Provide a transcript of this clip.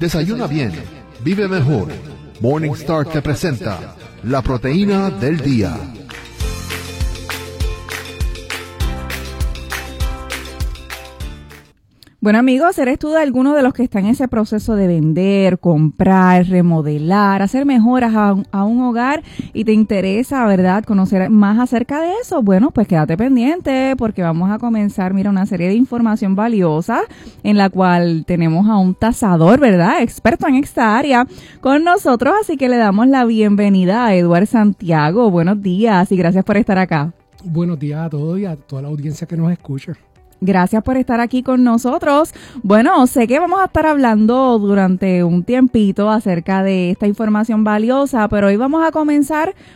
Desayuna bien, vive mejor. Morningstar te presenta la proteína del día. Bueno, amigos, ¿eres tú de alguno de los que está en ese proceso de vender, comprar, remodelar, hacer mejoras a un hogar y te interesa, ¿verdad?, conocer más acerca de eso? Bueno, pues quédate pendiente porque vamos a comenzar, mira, una serie de información valiosa en la cual tenemos a un tasador, ¿verdad?, experto en esta área con nosotros, así que le damos la bienvenida a Eduard Santiago. Buenos días y gracias por estar acá. Buenos días a todos y a toda la audiencia que nos escucha. Gracias por estar aquí con nosotros. Bueno, sé que vamos a estar hablando durante un tiempito acerca de esta información valiosa, pero hoy vamos a comenzar